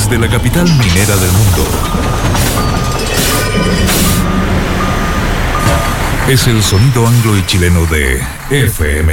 Desde la capital minera del mundo. Es el sonido anglo y chileno de FM